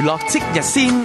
樂即日先，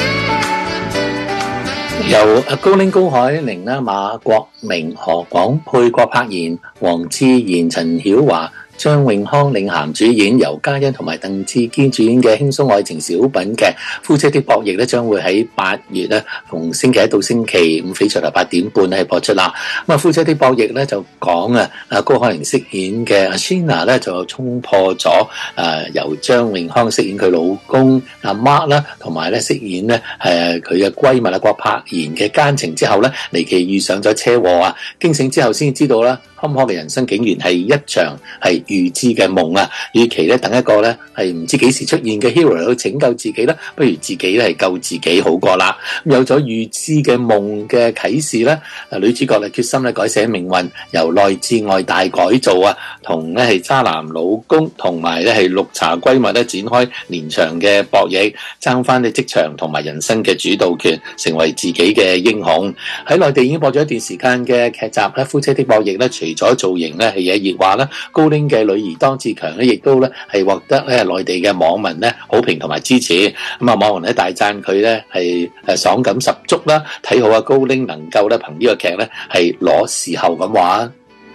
由高拎、高海寧啦、馬國明、何廣沛、郭柏妍、黃智賢、陳曉華、張永康領銜主演，由嘉欣同埋鄧智堅主演嘅輕鬆愛情小品劇《夫妻的博弈》咧，將會喺8月咧，逢星期一到星期五翡翠台8點半係播出啦。咁啊，《夫妻的博弈》咧就講高海寧飾演嘅阿 Sheena 咧就衝破咗由張永康飾演佢老公阿 Mark 啦，同埋咧飾演咧佢嘅閨蜜郭柏妍嘅奸情之後咧，離奇遇上咗車禍啊！驚醒之後先知道啦，坎坷嘅人生竟然係一場係預知嘅夢啊！與其咧等一個咧係唔知幾時出現嘅 hero 去拯救自己啦，不如自己咧係救自己好過啦。有咗預知嘅夢嘅啟示咧，女主角咧決心咧改寫命運，由內至外大改造啊，同咧係渣男老公同埋咧係綠茶閨蜜咧展開連場嘅博弈，爭翻啲職場同埋人生嘅主導權，成為自己嘅英雄。喺內地已經播咗一段時間嘅劇集咧，《夫妻的博弈》咧，除咗造型咧係惹熱話啦，高拎嘅女兒當自強咧，亦都咧係獲得咧內地嘅網民咧好評同埋支持。咁啊，網民咧大讚佢咧係爽感十足啦，睇好高拎能夠咧憑呢個劇咧係攞視后咁話。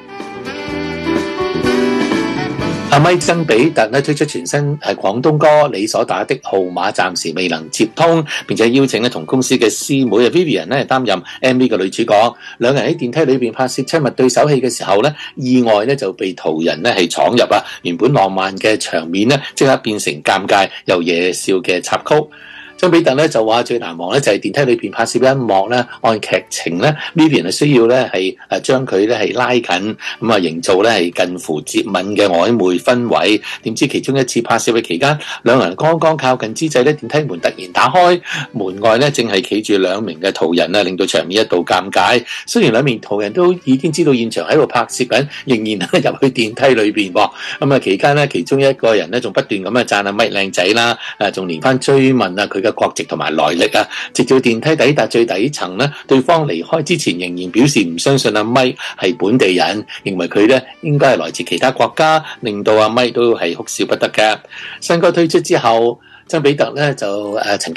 阿咪曾比特咧推出全新廣東歌《你所打的號碼暫時未能接通》，並且邀請咧同公司嘅師妹 Vivian 咧擔任 MV 嘅女主角。兩人喺電梯裏邊拍攝親密對手戲嘅時候咧，意外咧就被途人咧係闖入啊！原本浪漫嘅場面咧，即刻變成尷尬又惹笑嘅插曲。曾比特咧就話最難忘咧就係電梯裏邊拍攝一幕咧，按劇情咧 Vivian 係需要咧係將佢咧係拉近，咁啊營造咧係近乎接吻嘅曖昧氛圍。點知其中一次拍攝嘅期間，兩人剛剛靠近之際咧，電梯門突然打開，門外咧正係企住兩名嘅途人啊，令到場面一度尷尬。雖然兩名途人都已經知道現場喺度拍攝緊，仍然入去電梯裏邊喎。咁啊期間咧，其中一個人咧仲不斷咁啊讚阿咪靚仔啦，仲連番追問啊佢嘅國籍同埋來歷啊，直到電梯抵達最底層咧，對方離開之前仍然表示唔相信阿咪係本地人，認為佢咧應該係來自其他國家，令到阿咪都係哭笑不得嘅。新歌推出之後，曾比特咧就曾經